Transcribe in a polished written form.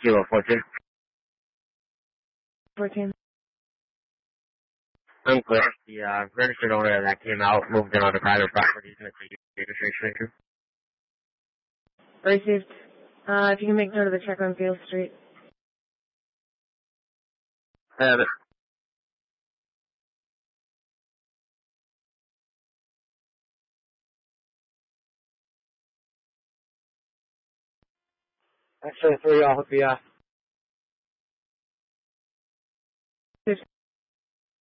Kilo 14. 14. Unclear. The registered owner that came out moved in on the private property. Registration. Received. If you can make note of the check on Field Street. I have it. Actually, 3, I'll hook you up.